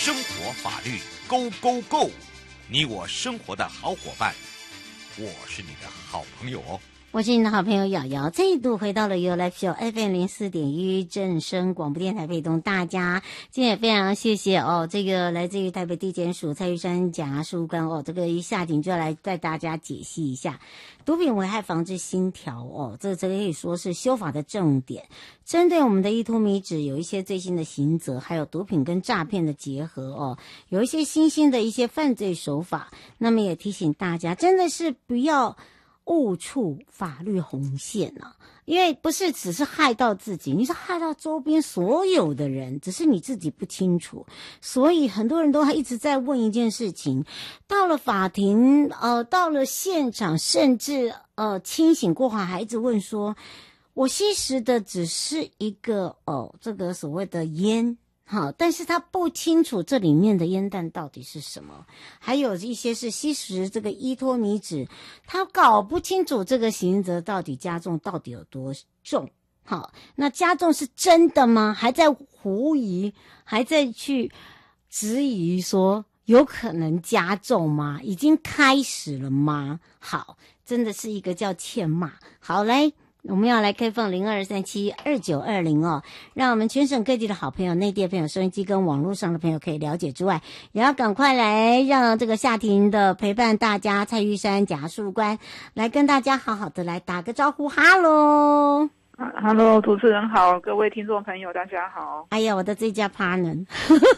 生活法律 Go Go Go， 你我生活的好伙伴，我是你的好朋友哦。 我是你的好朋友瑶瑶，再度回到了 You Life Show FM04.1正声广播电台，陪同大家。今天也非常谢谢这个来自于台北地检署蔡玉山检察事务官这个一下庭就要来带大家解析一下毒品危害防治新条这可以说是修法的重点。针对我们的依托米脂有一些最新的刑责，还有毒品跟诈骗的结合有一些新兴的一些犯罪手法。那么也提醒大家，真的是不要误触法律红线因为不是只是害到自己，你是害到周边所有的人，只是你自己不清楚。所以很多人都还一直在问一件事情，到了法庭到了现场，甚至清醒过后还一直问说，我吸食的只是一个这个所谓的烟但是他不清楚这里面的烟弹到底是什么，还有一些是吸食这个依托米脂，他搞不清楚这个刑责到底加重到底有多重。那加重是真的吗？还在狐疑，还在去质疑说有可能加重吗？已经开始了吗？好，真的是一个叫欠骂。好，来我们要来开放02372920让我们全省各地的好朋友、内地的朋友、收音机跟网络上的朋友可以了解之外，也要赶快来让这个下庭的陪伴大家蔡玉山检察事务官来跟大家好好的来打个招呼。哈喽 ，Hello， 主持人好，各位听众朋友大家好。 哎呀，我的最佳 partner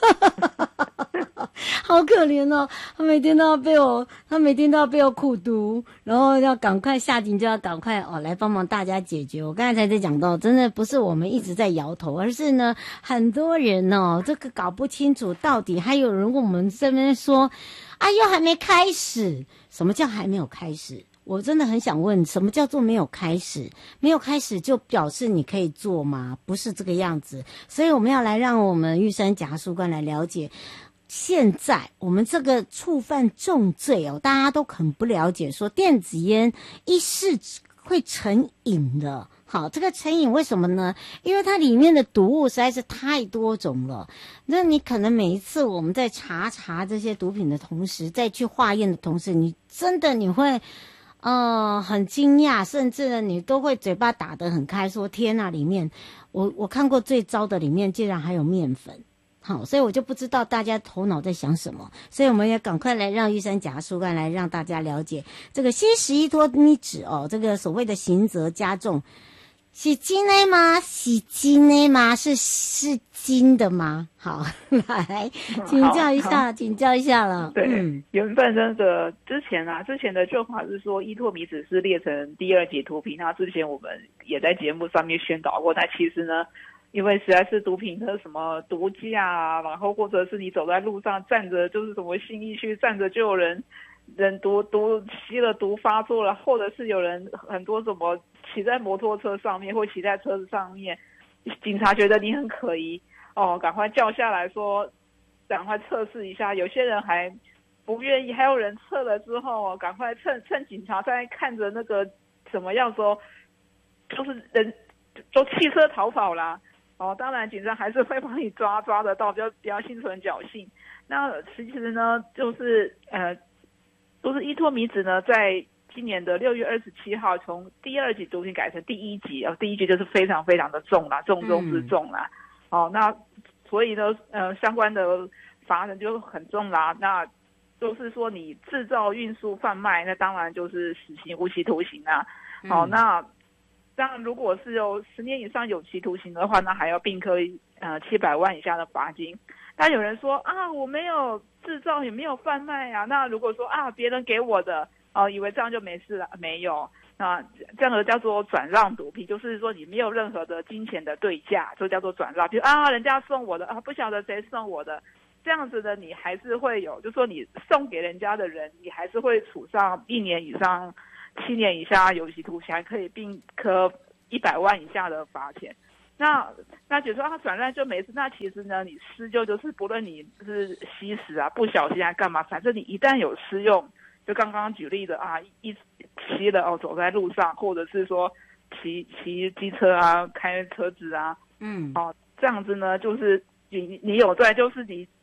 好可怜他每天都要被我苦读，然后要赶快下庭，就要赶快来帮忙大家解决。我刚才在讲到，真的不是我们一直在摇头，而是呢很多人这个搞不清楚到底，还有人跟我们这边说又还没开始。什么叫还没有开始？我真的很想问，什么叫做没有开始？没有开始就表示你可以做吗？不是这个样子。所以我们要来让我们玉山检察事务官来了解，现在我们这个触犯重罪大家都很不了解，说电子烟一试会成瘾的。好，这个成瘾为什么呢？因为它里面的毒物实在是太多种了。那你可能每一次我们在查这些毒品的同时，再去化验的同时，你会很惊讶，甚至呢你都会嘴巴打得很开，说天哪，里面我看过最糟的，里面竟然还有面粉。好，所以我就不知道大家头脑在想什么，所以我们也赶快来让玉山检察事务官来让大家了解这个吸食依托米脂这个所谓的刑责加重，是金的吗？是金的吗？是金的吗？好，来请教一下了。 对，原本那个之前的旧法是说依托米脂是列成第二级毒品，那之前我们也在节目上面宣导过，但其实呢，因为实在是毒品的什么毒驾然后或者是你走在路上站着，就是什么信义区站着就有人毒吸了毒发作了，或者是有人很多什么骑在摩托车上面或骑在车子上面，警察觉得你很可疑赶快叫下来说赶快测试一下，有些人还不愿意，还有人测了之后赶快趁警察在看着那个什么样说，就是人就汽车逃跑啦当然警察还是会帮你抓得到，不要心存侥幸。那其实呢就是依托米脂呢在今年的6月27号从第二级毒品改成第一级第一级就是非常非常的重啦，重中之重啦那所以呢相关的罚人就很重啦，那就是说你制造运输贩卖，那当然就是死刑无期徒刑啦那当然如果是有10年以上有期徒刑的话，那还要并科700万以下的罚金。但有人说我没有制造也没有贩卖那如果说别人给我的以为这样就没事了，没有，那这样的叫做转让毒品，就是说你没有任何的金钱的对价，就叫做转让。比如人家送我的不晓得谁送我的，这样子的你还是会有，就说你送给人家的人，你还是会处上1年以上7年以下有期徒刑，还可以并科100万以下的罚钱。那就说转让就没事，那其实呢你施就是不论你是吸食不小心干嘛，反正你一旦有施用，就刚刚举例的一吸了走在路上，或者是说骑机车开车子这样子呢就是你有在就是你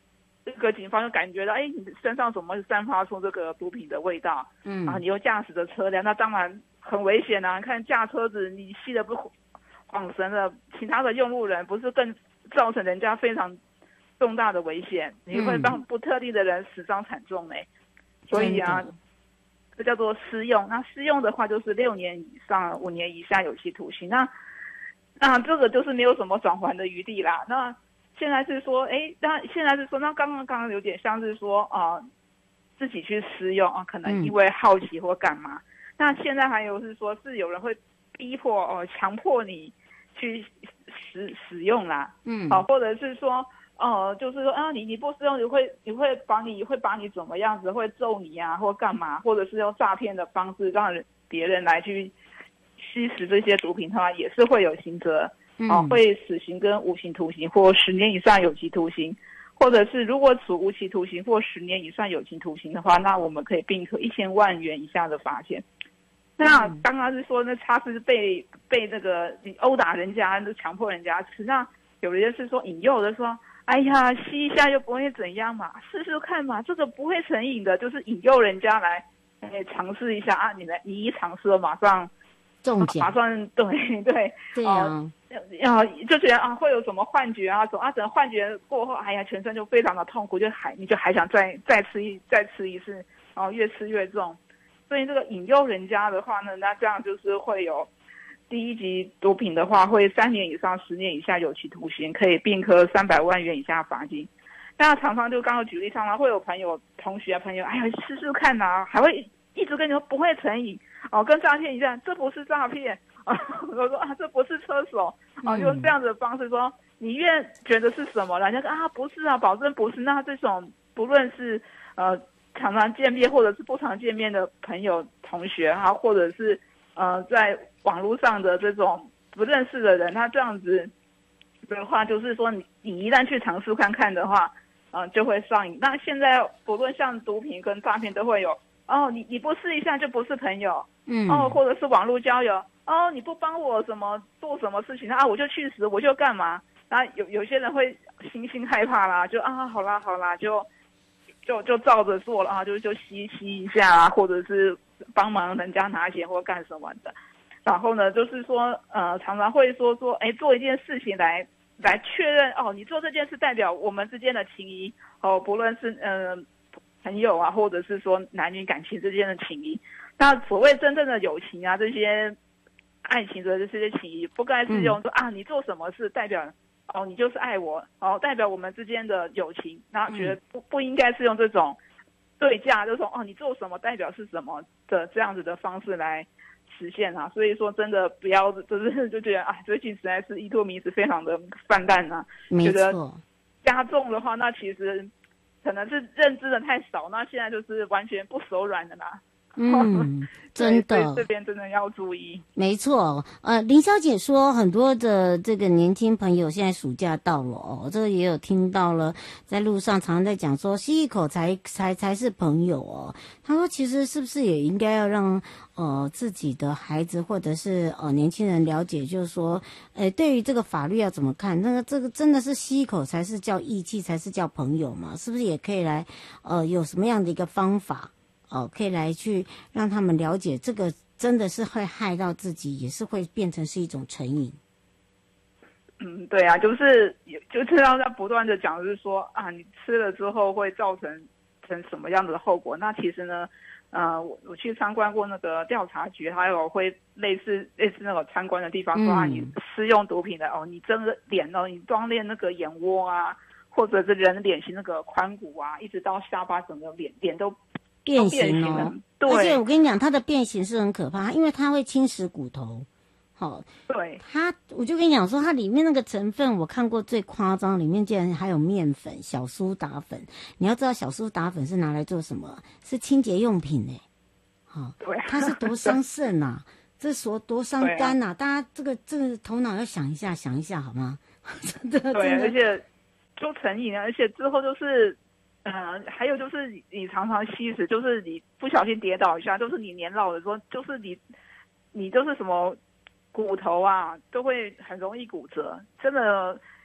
这个警方就感觉到，哎，你身上怎么散发出这个毒品的味道？你又驾驶着车辆，那当然很危险啊！看驾车子，你吸的不晃神了，其他的用路人不是更造成人家非常重大的危险？你会让不特定的人死伤惨重呢。所以啊，这叫做施用。那施用的话，就是6年以上5年以下有期徒刑。那这个就是没有什么转圜的余地啦。那现在是说，那现在是说，那刚刚有点像是说自己去施用可能因为好奇或干嘛。那现在还有是说，是有人会逼迫强迫你去使用啦，或者是说就是说你不施用，你会把你怎么样子，会揍你啊，或干嘛，或者是用诈骗的方式让别人来去吸食这些毒品的话，也是会有刑责，会死刑跟无期徒刑或10年以上有期徒刑，或者是如果处无期徒刑或10年以上有期徒刑的话，那我们可以并科1000万元以下的罚钱。那刚刚是说呢，他是被那个你殴打人家，强迫人家吃。那有人是说引诱的说，哎呀，吸一下又不会怎样嘛，试试看嘛，这个不会成瘾的，就是引诱人家来尝试一下啊，你一尝试了马上中奖， 马上对啊， 就觉得会有什么幻觉啊，整个幻觉过后，哎呀，全身就非常的痛苦，你就还想再吃一次，越吃越重。所以这个引诱人家的话呢，那这样就是会有第一级毒品的话，会3年以上10年以下有期徒刑，可以并科300万元以下罚金。那常常就刚刚举例上，会有同学朋友，哎呀，试试看啊，还会一直跟你说不会成瘾跟诈骗一样，这不是诈骗我说这不是车手用这样子的方式说，你越觉得是什么了，人家说不是啊，保证不是。那这种不论是常常见面或者是不常见面的朋友同学或者是在网络上的这种不认识的人，他这样子的话，就是说你一旦去尝试看看的话就会上瘾。那现在不论像毒品跟诈骗都会有你不试一下就不是朋友或者是网络交友你不帮我做什么事情我就去死，我就干嘛。那有些人会心害怕啦，就好啦就照着做了就吸一下啊，或者是帮忙人家拿钱或干什么的。然后呢，就是说常常会说做一件事情来确认你做这件事代表我们之间的情谊不论是朋友啊，或者是说男女感情之间的情谊。那所谓真正的友情啊，这些爱情的这些情谊，不该是用说你做什么事代表你就是爱我代表我们之间的友情。然后觉得不应该是用这种对价，就是说你做什么代表是什么的这样子的方式来实现所以说真的不要就是就觉得最近实在是依托迷思非常的泛滥没错， 觉得加重的话，那其实可能是认知的太少，那现在就是完全不手软的啦。 真的， 所以这边真的要注意。 没错，林小姐说很多的这个年轻朋友现在暑假到了这个也有听到了，在路上常常在讲说吸一口才是朋友她说其实是不是也应该要让自己的孩子或者是年轻人了解，就是说对于这个法律要怎么看，那个这个真的是吸一口才是叫义气，才是叫朋友嘛？是不是也可以来有什么样的一个方法可以来去让他们了解，这个真的是会害到自己，也是会变成是一种成瘾。 对啊，就是要在不断的讲，就是说你吃了之后会造成什么样的后果。那其实呢我去参观过那个调查局，还有会类似那个参观的地方说你施用毒品的你整个脸你锻炼那个眼窝啊，或者是人脸型那个髋骨啊，一直到下巴，整个脸都变形对， 而且我跟你讲，它的变形是很可怕，因为它会侵蚀骨头。 对， 我就跟你讲说，它里面那个成分，我看过最夸张，里面竟然还有面粉、小苏打粉。你要知道，小苏打粉是拿来做什么？是清洁用品对， 它是多伤肾啊，这多伤肝啊！大家这个头脑要想一下好吗？真的， 对，而且就成瘾了，而且之后就是还有就是你常常吸食，就是你不小心跌倒一下，就是你年老的时候，就是你就是什么骨头都会很容易骨折。真的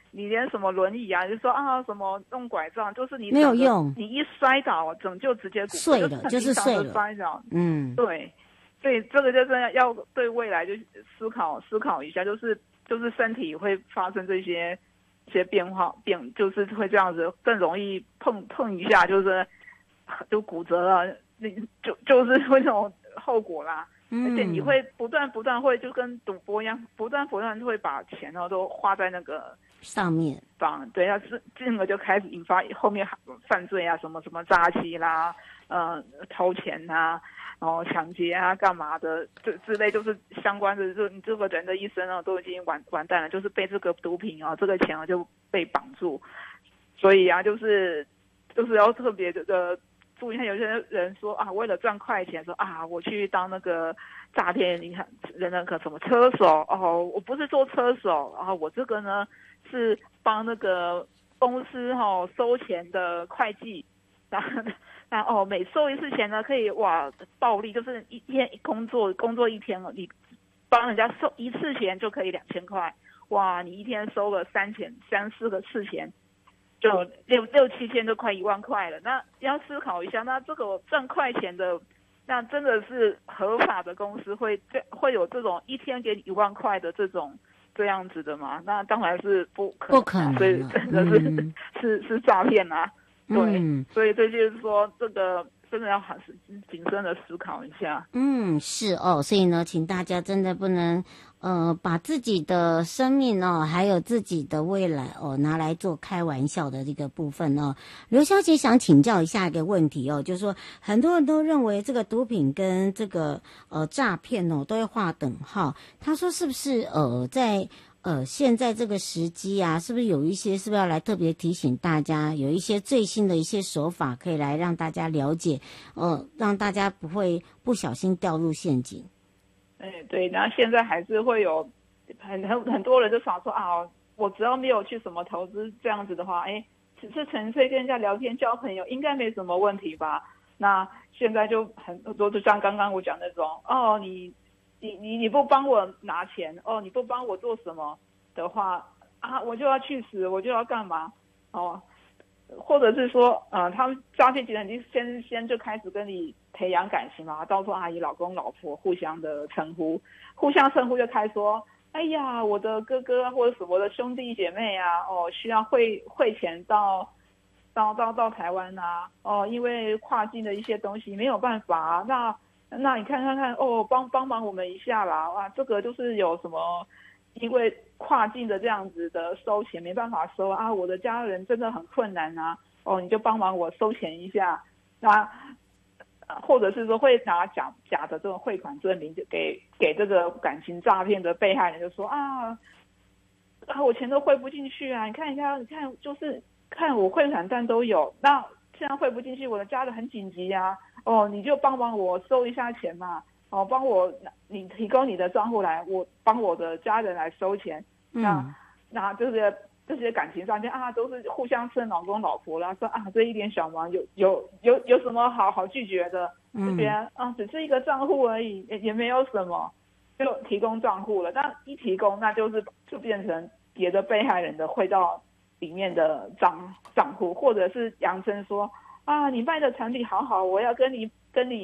你连什么轮椅啊，就说啊什么弄拐杖，就是你没有用， 你一摔倒，就直接骨折碎了，就是碎了， 摔倒， 对， 所以这个就是要对未来就思考一下，就是身体会发生这些变化就是会这样子，更容易碰一下就骨折了，就是会这种后果啦。而且你会不断会就跟赌博一样，不断会把钱都花在那个上面， 对，这个就开始引发后面犯罪啊，什么诈欺啦，偷钱啊，然后抢劫啊，干嘛的，之类，就是相关的，就你这个人的一生都已经完蛋了，就是被这个毒品这个钱就被绑住，所以啊，就是要特别的。注意，看有些人说啊，为了赚快钱，说啊，我去当那个诈骗，你看人那个什么车手我不是做车手，然后我这个呢是帮那个公司收钱的会计，然后每收一次钱呢可以暴利，就是一天工作一天了，你帮人家收一次钱就可以2000块，你一天收了3四个次钱。就6、7千就快1万块了，那要思考一下，那这个赚快钱的，那真的是合法的公司会有这种一天给你1万块的这样子的吗？那当然是不可能，所以真的是诈骗啊，对，所以这就是说这个。真的要很谨慎的思考一下。 是所以呢，请大家真的不能把自己的生命还有自己的未来拿来做开玩笑的这个部分刘小姐想请教一下一个问题就是说很多人都认为这个毒品跟这个诈骗都会划等号。她说是不是在现在这个时机啊，是不是有一些，是不是要来特别提醒大家，有一些最新的一些手法，可以来让大家了解，让大家不会不小心掉入陷阱。 对，然后现在还是会有很多人就想说我只要没有去什么投资这样子的话，只是纯粹跟人家聊天交朋友，应该没什么问题吧？那现在就很多，就像刚刚我讲那种你不帮我拿钱你不帮我做什么的话我就要去死，我就要干嘛或者是说他们诈骗集团已经先就开始跟你培养感情嘛，到处阿姨老公老婆互相的称呼，就开始说哎呀我的哥哥或者什么的兄弟姐妹啊需要汇钱到台湾啊因为跨境的一些东西没有办法那你看帮忙我们一下啦这个就是有什么因为跨境的这样子的收钱没办法收我的家人真的很困难你就帮忙我收钱一下，那或者是说会拿假的这种汇款证明给这个感情诈骗的被害人，就说我钱都汇不进去你看一下，你看就是看我汇款单都有，那现在汇不进去，我的家人很紧急你就帮忙我收一下钱嘛帮我你提供你的账户来，我帮我的家人来收钱那这些感情上面都是互相称老公老婆啦，说这一点小忙有什么好拒绝的？这边只是一个账户而已，也没有什么，就提供账户了。那一提供，那就变成别的被害人的汇到里面的账户，或者是扬称说你卖的产品好，我要跟你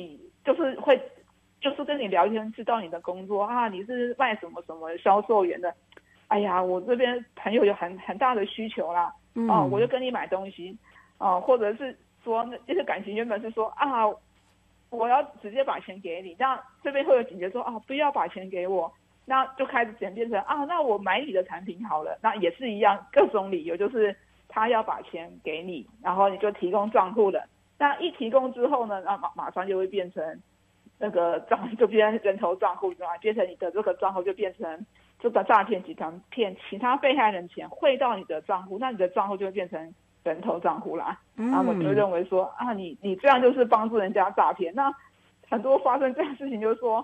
就是跟你聊天，知道你的工作你是卖什么什么销售员的。哎呀，我这边朋友有很大的需求啦，我就跟你买东西，或者是说这些感情原本是说我要直接把钱给你，那这边会有警觉说不要把钱给我，那就开始演变成那我买你的产品好了，那也是一样，各种理由就是他要把钱给你，然后你就提供账户了，那一提供之后呢，那马上就会变成那个就变成人头账户，变成你的这个账户就变成这个诈骗集团骗其他被害人钱汇到你的账户，那你的账户就会变成人头账户啦。然后我就认为说你这样就是帮助人家诈骗。那很多发生这样的事情就是说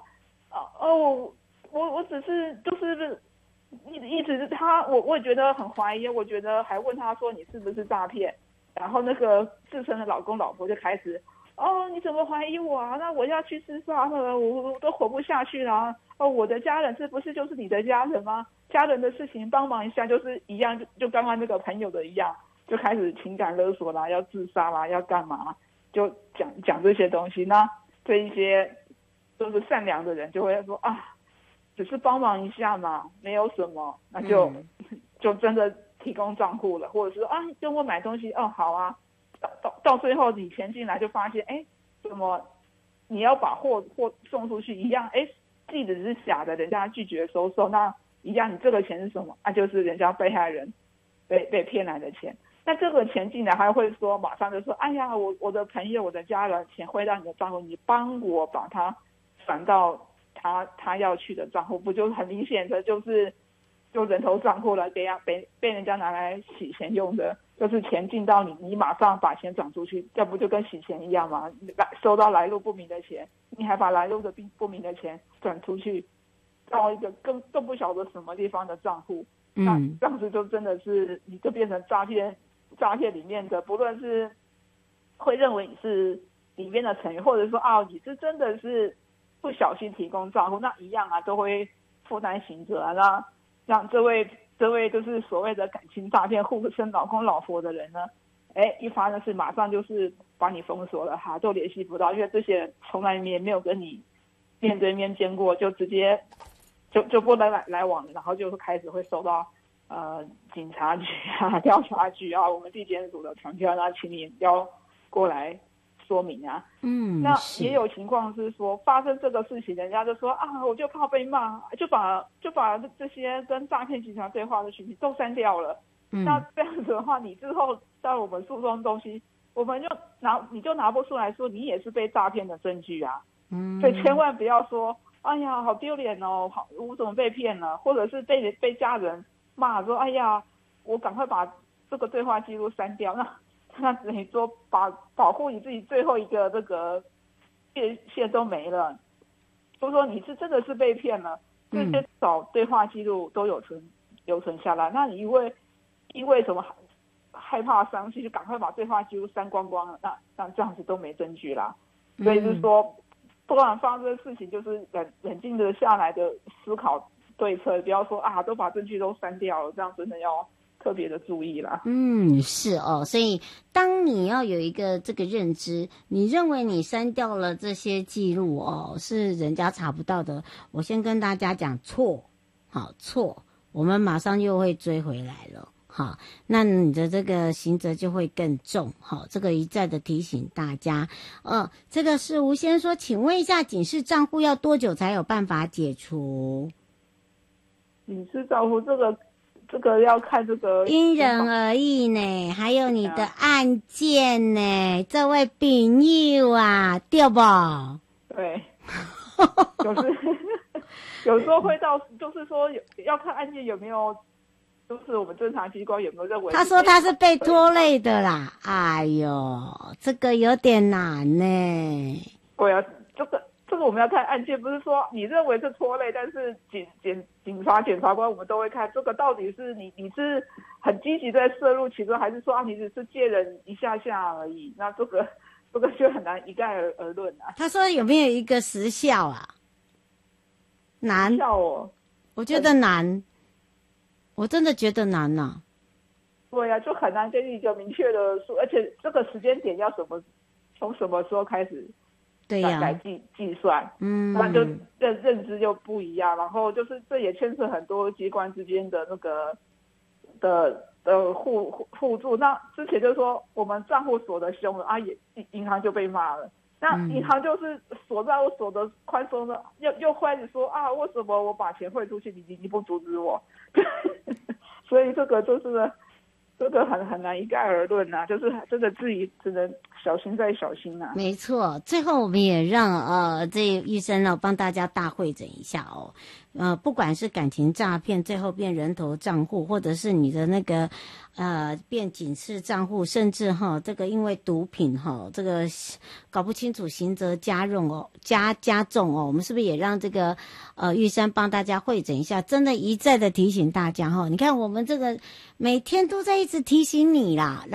我只是就是一直我也觉得很怀疑，我觉得还问他说你是不是诈骗，然后那个自称的老公老婆就开始你怎么怀疑我那我要去自杀了，我都活不下去了我的家人是不是就是你的家人吗？ 家人的事情帮忙一下，就是一样，就刚刚那个朋友的一样，就开始情感勒索啦，要自杀啦，要干嘛，就讲这些东西。那这一些都是善良的人就会说啊，只是帮忙一下嘛，没有什么，那就真的提供账户了，或者是啊跟我买东西，哦好啊，到最后你钱进来就发现，哎，怎么你要把货送出去一样，哎，地址是假的，人家拒绝收受，那一样你这个钱是什么？啊，就是人家被害人被骗来的钱。那这个钱进来还会说，马上就说，哎呀，我的朋友我的家人钱汇到你的账户，你帮我把它转到他要去的账户，不就很明显的就人头账户了，被人家拿来洗钱用的，就是钱进到你马上把钱转出去，这不就跟洗钱一样吗？收到来路不明的钱，你还把来路的不明的钱转出去到一个更不晓得什么地方的账户，那这样子就真的是你就变成诈骗里面的，不论是会认为你是里面的成员，或者说啊你是真的是不小心提供账户，那一样啊都会负担刑责啊。那让这位就是所谓的感情诈骗互称老公老婆的人呢，哎，一发生事马上就是把你封锁了哈，都联系不到，因为这些人从来也没有跟你面对面见过，就直接就不能来往，然后就开始会收到警察局啊、调查局啊、我们地检署的传票，那请你要过来说明啊。那也有情况是说发生这个事情，人家就说啊，我就怕被骂，就把这些跟诈骗集团对话的讯息都删掉了。那这样子的话，你之后到我们诉讼东西，我们你就拿不出来说你也是被诈骗的证据啊。所以千万不要说，哎呀，好丢脸哦，我怎么被骗了，或者是被家人骂说，哎呀，我赶快把这个对话记录删掉，那等于说保护你自己最后一个这个线都没了。就说你是真的是被骗了，这些找对话记录都有留存下来。那你因为什么害怕伤心，就赶快把对话记录删光光了，那这样子都没证据啦。所以就是说，不管发生的事情，就是冷静的下来的思考对策，不要说啊都把证据都删掉了，这样真的要特别的注意啦。 是哦，所以当你要有一个这个认知，你认为你删掉了这些记录哦，是人家查不到的，我先跟大家讲错，好错，我们马上又会追回来了。好，那你的这个刑责就会更重。好，这个一再的提醒大家。这个是吴先生说，请问一下，警示账户要多久才有办法解除？ 警示账户这个要看这个因人而异呢，还有你的案件呢，这位朋友啊，对不？ 对，有时候会到，就是说要看案件有没有。就是我们侦查机关有没有认为？ 他说他是被拖累的啦。哎呦，这个有点难呢。 对啊，这个我们要看案件，不是说你认为是拖累，但是检察官我们都会看这个到底是你是很积极在涉入其中，还是说你只是借人一下下而已？那这个就很难一概而论啊。 他说有没有一个时效啊？难。 时效哦， 我觉得难。我真的觉得难呐。 对啊，就很难给你一个明确的数，而且这个时间点要从什么时候开始来计算，那就认知就不一样，然后就是这也牵涉很多机关之间的那个的互助。那之前就说我们账户锁得凶了啊，银行就被骂了。那银行就是锁得宽松的，又开始说啊，为什么我把钱汇出去，你不阻止我？所以这个就是这个很难一概而论啊，就是真的自己只能小心再小心啊。 没错，最后我们也让这医生呢帮大家大会诊一下哦。不管是感情诈骗，最后变人头账户，或者是你的那个变警示账户，甚至这个因为毒品这个搞不清楚刑责加重哦，我们是不是也让这个玉山帮大家会诊一下？真的一再的提醒大家你看我们这个每天都在一直提醒你啦。